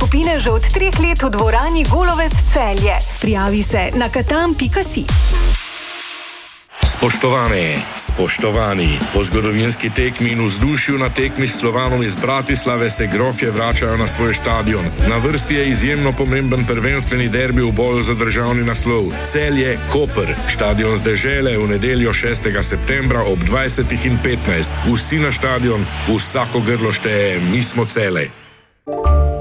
skupine že od 3 let v dvorani Golovec Celje. Prijavi se na katam.si. Spoštovani, po zgodovinski tekmi in vzdušju na tekmi s Slovanom iz Bratislave se Grofje vračajo na svoj štadion. Na vrsti je izjemno pomemben prvenstveni derbi v boju za državni naslov. Celje Koper, štadion z dežele v nedeljo 6. septembra ob 20:15. Vsi na štadion, vsako grlo šteje, mi smo Celje.